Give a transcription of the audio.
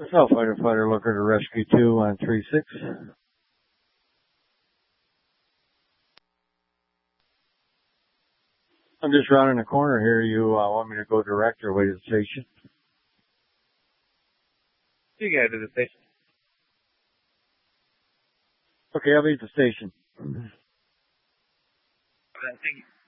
South fighter looker to rescue 2 on 3-6. I'm just rounding the corner here. You want me to go direct or wait at the station? You can go to the station. Okay, I'll be at the station. Thank you.